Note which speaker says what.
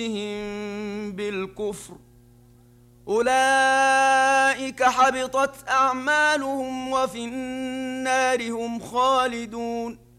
Speaker 1: بالكفر أولئك حبطت أعمالهم وفي النار هم خالدون